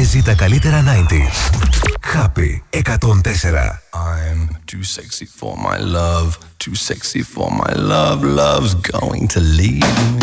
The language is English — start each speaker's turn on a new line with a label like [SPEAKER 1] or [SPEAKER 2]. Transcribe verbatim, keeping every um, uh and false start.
[SPEAKER 1] παίζει τα καλύτερα ενενήντα. Happy εκατόν τέσσερα.
[SPEAKER 2] I'm too sexy for my love, too sexy for my love, love's going to leave me.